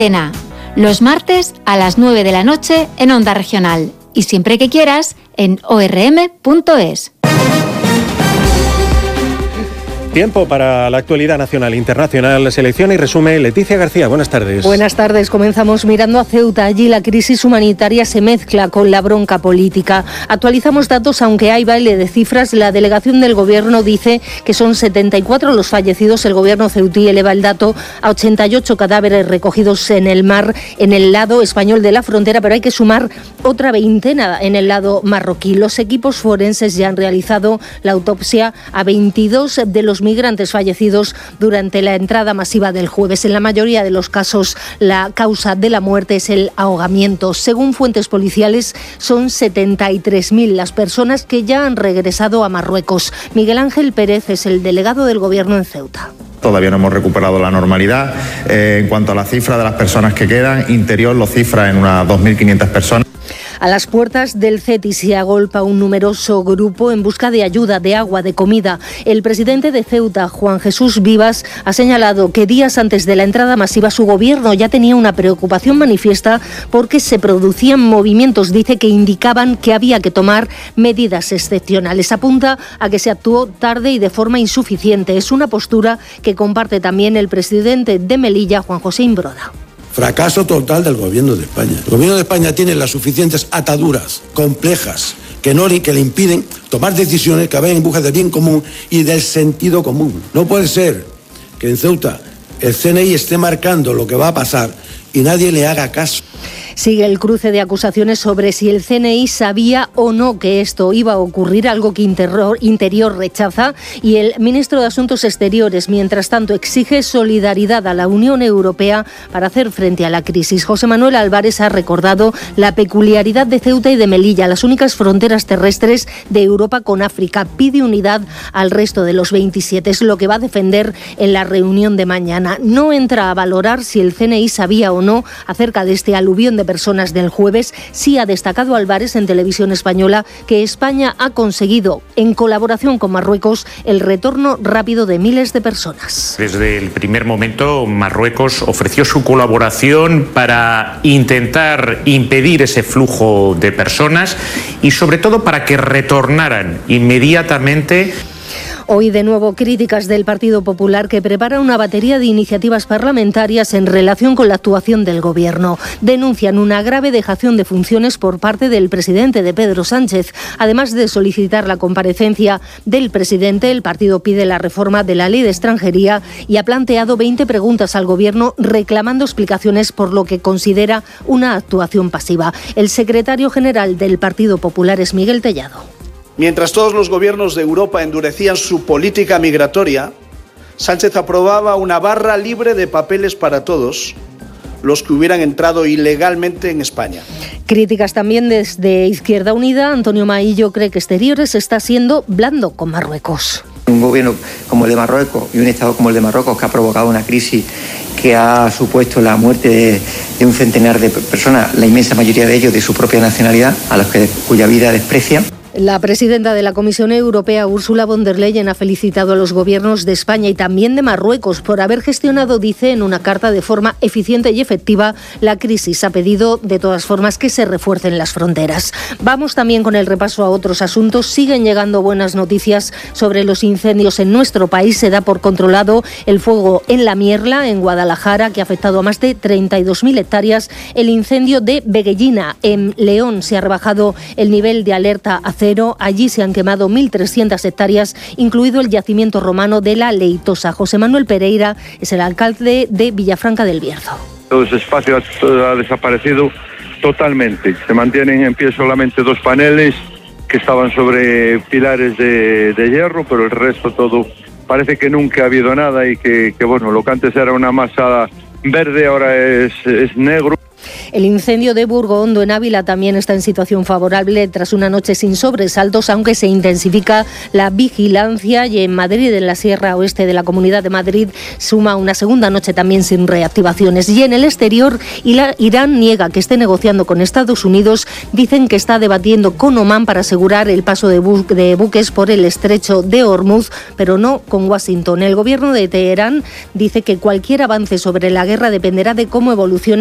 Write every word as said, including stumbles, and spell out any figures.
Los martes a las nueve de la noche en Onda Regional y siempre que quieras en o erre eme punto es. Tiempo para la actualidad nacional e internacional. Selecciona y resume Leticia García. Buenas tardes. Buenas tardes. Comenzamos mirando a Ceuta. Allí la crisis humanitaria se mezcla con la bronca política. Actualizamos datos, aunque hay baile de cifras. La delegación del Gobierno dice que son setenta y cuatro los fallecidos. El Gobierno ceutí eleva el dato a ochenta y ocho cadáveres recogidos en el mar, en el lado español de la frontera, pero hay que sumar otra veintena en el lado marroquí. Los equipos forenses ya han realizado la autopsia a veintidós de los migrantes fallecidos durante la entrada masiva del jueves. En la mayoría de los casos, la causa de la muerte es el ahogamiento. Según fuentes policiales, son setenta y tres mil las personas que ya han regresado a Marruecos. Miguel Ángel Pérez es el delegado del Gobierno en Ceuta. Todavía no hemos recuperado la normalidad. Eh, en cuanto a la cifra de las personas que quedan, Interior lo cifra en unas dos mil quinientas personas. A las puertas del CETI se agolpa un numeroso grupo en busca de ayuda, de agua, de comida. El presidente de Ceuta, Juan Jesús Vivas, ha señalado que días antes de la entrada masiva su gobierno ya tenía una preocupación manifiesta porque se producían movimientos, dice, que indicaban que había que tomar medidas excepcionales. Apunta a que se actuó tarde y de forma insuficiente. Es una postura que comparte también el presidente de Melilla, Juan José Imbroda. Fracaso total del Gobierno de España. El Gobierno de España tiene las suficientes ataduras complejas que, no, que le impiden tomar decisiones que vayan en busca del bien común y del sentido común. No puede ser que en Ceuta el C N I esté marcando lo que va a pasar y nadie le haga caso. Sigue el cruce de acusaciones sobre si el C N I sabía o no que esto iba a ocurrir, algo que Interior rechaza, y el ministro de Asuntos Exteriores, mientras tanto, exige solidaridad a la Unión Europea para hacer frente a la crisis. José Manuel Álvarez ha recordado la peculiaridad de Ceuta y de Melilla, las únicas fronteras terrestres de Europa con África. Pide unidad al resto de los veintisiete, es lo que va a defender en la reunión de mañana. No entra a valorar si el C N I sabía o no acerca de este aluvión de personas del jueves. Sí ha destacado Álvarez en Televisión Española que España ha conseguido, en colaboración con Marruecos, el retorno rápido de miles de personas. Desde el primer momento, Marruecos ofreció su colaboración para intentar impedir ese flujo de personas y, sobre todo, para que retornaran inmediatamente. Hoy de nuevo críticas del Partido Popular, que prepara una batería de iniciativas parlamentarias en relación con la actuación del Gobierno. Denuncian una grave dejación de funciones por parte del presidente, de Pedro Sánchez. Además de solicitar la comparecencia del presidente, el partido pide la reforma de la Ley de Extranjería y ha planteado veinte preguntas al Gobierno reclamando explicaciones por lo que considera una actuación pasiva. El secretario general del Partido Popular es Miguel Tellado. Mientras todos los gobiernos de Europa endurecían su política migratoria, Sánchez aprobaba una barra libre de papeles para todos los que hubieran entrado ilegalmente en España. Críticas también desde Izquierda Unida. Antonio Maillo cree que Exteriores está siendo blando con Marruecos. Un gobierno como el de Marruecos y un Estado como el de Marruecos, que ha provocado una crisis que ha supuesto la muerte de, de un centenar de personas, la inmensa mayoría de ellos de su propia nacionalidad, a los que cuya vida desprecian. La presidenta de la Comisión Europea, Ursula von der Leyen, ha felicitado a los gobiernos de España y también de Marruecos por haber gestionado, dice, en una carta de forma eficiente y efectiva la crisis. Ha pedido, de todas formas, que se refuercen las fronteras. Vamos también con el repaso a otros asuntos. Siguen llegando buenas noticias sobre los incendios en nuestro país. Se da por controlado el fuego en La Mierla, en Guadalajara, que ha afectado a más de treinta y dos mil hectáreas. El incendio de Veguellina, en León, se ha rebajado el nivel de alerta a cero. Allí se han quemado mil trescientas hectáreas, incluido el yacimiento romano de La Leitosa. José Manuel Pereira es el alcalde de Villafranca del Bierzo. Todo ese espacio ha desaparecido totalmente. Se mantienen en pie solamente dos paneles que estaban sobre pilares de, de hierro, pero el resto todo parece que nunca ha habido nada y que, que bueno, lo que antes era una masa verde ahora es, es negro. El incendio de Burgondo, en Ávila, también está en situación favorable tras una noche sin sobresaltos, aunque se intensifica la vigilancia, y en Madrid, en la Sierra Oeste de la Comunidad de Madrid, suma una segunda noche también sin reactivaciones. Y en el exterior, Irán niega que esté negociando con Estados Unidos. Dicen que está debatiendo con Omán para asegurar el paso de, bu- de buques por el estrecho de Hormuz, pero no con Washington. El gobierno de Teherán dice que cualquier avance sobre la guerra guerra dependerá de cómo evolucione